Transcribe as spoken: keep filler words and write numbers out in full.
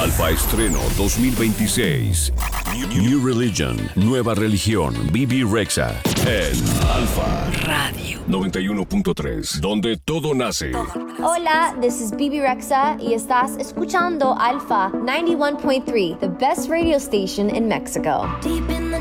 Alfa Estreno dos mil veintiséis. New Religion, nueva religión, Bibi Rexha. En Alfa Radio noventa y uno punto tres, donde todo nace. Hola, this is Bibi Rexha y estás escuchando Alfa noventa y uno punto tres, the best radio station in Mexico.